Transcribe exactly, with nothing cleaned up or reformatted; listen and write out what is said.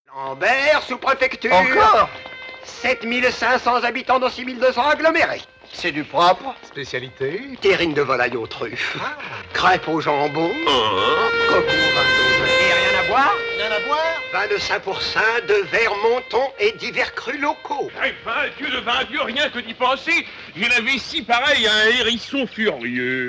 Lambert, sous-préfecture. Encore sept mille cinq cents habitants dans six mille deux cents agglomérés. C'est du propre. Spécialité? Terrine de volaille aux truffes. Ah. Crêpes au jambon. Coco vingt-deux. Et rien à boire? Rien à boire? vingt-cinq pour cent de verre monton et divers crus locaux. Eh ben, Dieu le vin Dieu, rien que d'y penser, j'ai la vessie pareille à un hérisson furieux.